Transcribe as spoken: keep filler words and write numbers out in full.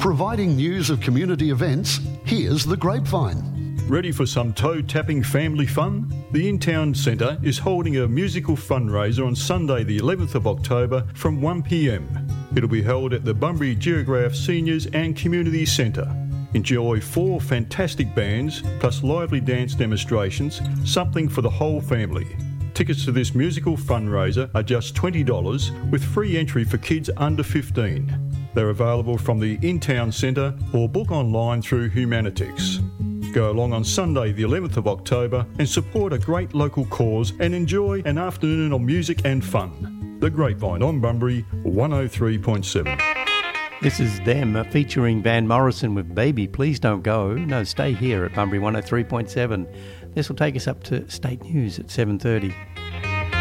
Providing news of community events, here's The Grapevine. Ready for some toe-tapping family fun? The In-Town Centre is holding a musical fundraiser on Sunday the eleventh of October from one p m. It'll be held at the Bunbury Geograph Seniors and Community Centre. Enjoy four fantastic bands plus lively dance demonstrations, something for the whole family. Tickets to this musical fundraiser are just twenty dollars with free entry for kids under fifteen. They're available from the In-Town Centre or book online through Humanitix. Go along on Sunday the eleventh of October and support a great local cause and enjoy an afternoon of music and fun. The Grapevine on Bunbury, one oh three point seven. This is Them uh, featuring Van Morrison with Baby Please Don't Go. No, stay here at Bunbury one oh three point seven. This will take us up to state news at seven thirty.